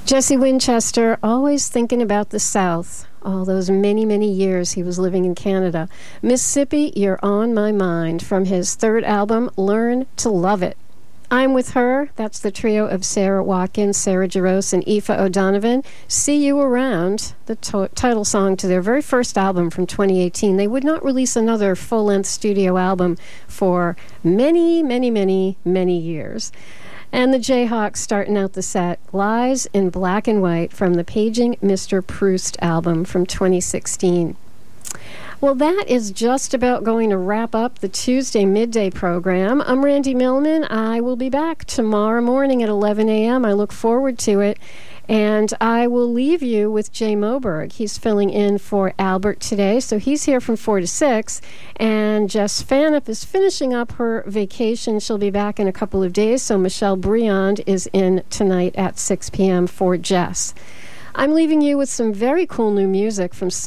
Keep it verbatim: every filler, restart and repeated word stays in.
Jesse Winchester, always thinking about the South. All those many, many years he was living in Canada. Mississippi, You're on My Mind, from his third album, Learn to Love It. I'm With Her, that's the trio of Sarah Watkins, Sarah Jarosz, and Aoife O'Donovan. See You Around, the to- title song to their very first album from twenty eighteen. They would not release another full-length studio album for many, many, many, many years. And the Jayhawks starting out the set, Lies in Black and White, from the Paging Mister Proust album from twenty sixteen. Well, that is just about going to wrap up the Tuesday midday program. I'm Randy Millman. I will be back tomorrow morning at eleven a.m. I look forward to it. And I will leave you with Jay Moberg. He's filling in for Albert today, so he's here from four to six. And Jess Fanup is finishing up her vacation. She'll be back in a couple of days, so Michelle Briand is in tonight at six p.m. for Jess. I'm leaving you with some very cool new music from